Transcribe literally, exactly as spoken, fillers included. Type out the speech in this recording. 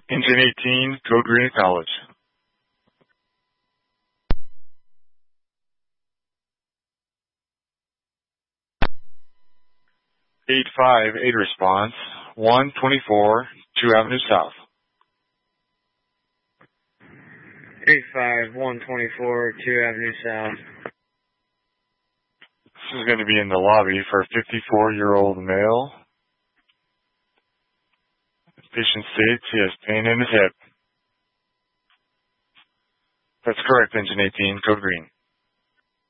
Engine eighteen, code green, acknowledge. eight five eight response, one twenty-four, two Avenue South. eight five, one twenty-four, two Avenue South. This is going to be in the lobby for a fifty-four-year-old male. Patient states he has pain in his hip. That's correct, Engine eighteen, code green.